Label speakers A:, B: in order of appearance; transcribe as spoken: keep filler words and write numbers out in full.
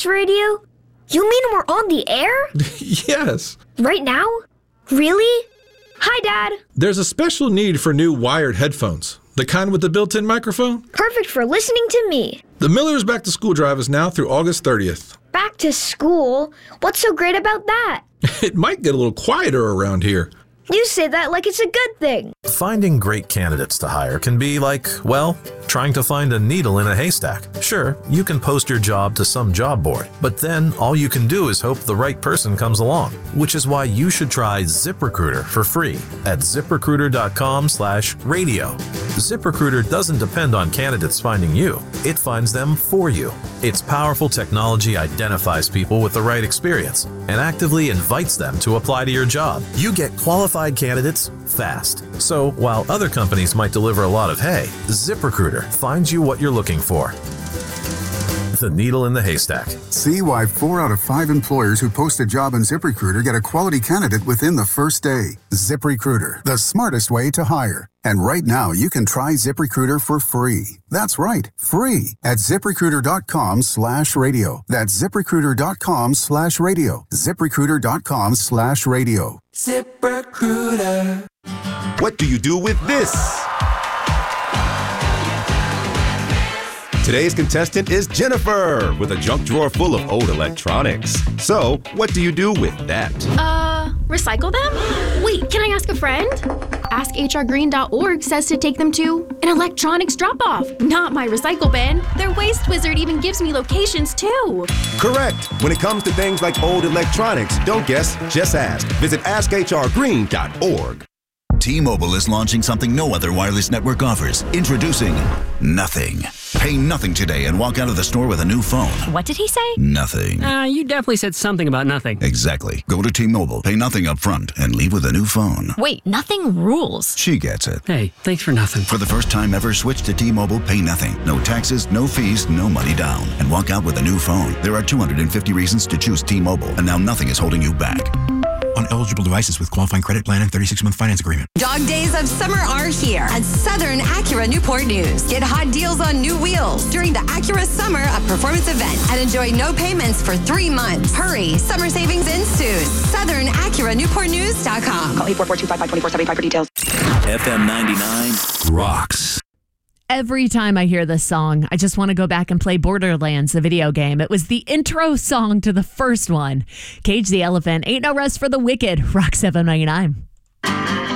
A: Flex Radio? You mean we're on the air?
B: Yes.
A: Right now? Really? Hi, Dad.
B: There's a special need for new wired headphones. The kind with the built-in microphone?
A: Perfect for listening to me.
B: The Miller's Back to School drive is now through August thirtieth.
A: Back to school? What's so great about that?
B: It might get a little quieter around here.
A: You say that like it's a good thing.
C: Finding great candidates to hire can be like, well, trying to find a needle in a haystack. Sure, you can post your job to some job board, but then all you can do is hope the right person comes along, which is why you should try ZipRecruiter for free at ZipRecruiter.com slash radio. ZipRecruiter doesn't depend on candidates finding you. It finds them for you. Its powerful technology identifies people with the right experience and actively invites them to apply to your job. You get qualified candidates fast. So while other companies might deliver a lot of hay, ZipRecruiter finds you what you're looking for. The needle in the haystack.
D: See why four out of five employers who post a job on ZipRecruiter get a quality candidate within the first day. ZipRecruiter, the smartest way to hire. And right now, you can try ZipRecruiter for free. That's right, free at ZipRecruiter.com slash radio. That's ZipRecruiter.com slash radio. ZipRecruiter.com slash radio.
E: ZipRecruiter. What do you do with this? Today's contestant is Jennifer with a junk drawer full of old electronics. So, what do you do with that?
F: Uh, recycle them? Wait, can I ask a friend? ask H R green dot org says to take them to an electronics drop-off, not my recycle bin. Their waste wizard even gives me locations too.
E: Correct. When it comes to things like old electronics, don't guess, just ask. Visit ask H R green dot org.
G: T-Mobile is launching something no other wireless network offers. Introducing Nothing. Pay nothing today and walk out of the store with a new phone.
H: What did he say?
G: Nothing.
I: Uh, you definitely said something about nothing.
G: Exactly. Go to T-Mobile, pay nothing up front, and leave with a new phone.
H: Wait, nothing rules.
G: She gets it.
I: Hey, thanks for nothing.
G: For the first time ever, switch to T-Mobile, pay nothing. No taxes, no fees, no money down. And walk out with a new phone. There are two hundred fifty reasons to choose T-Mobile, and now nothing is holding you back.
J: On eligible devices with qualifying credit plan and thirty-six month finance agreement.
K: Dog days of summer are here at Southern Acura Newport News. Get hot deals on new wheels during the Acura Summer of Performance event and enjoy no payments for three months. Hurry, summer savings ensues. Southern Acura Newport News dot com. Call eight four four, two five five, two four seven five for details.
L: F M ninety-nine rocks.
M: Every time I hear this song, I just want to go back and play Borderlands, the video game. It was the intro song to the first one. Cage the Elephant, Ain't No Rest for the Wicked, Rock seven ninety-nine.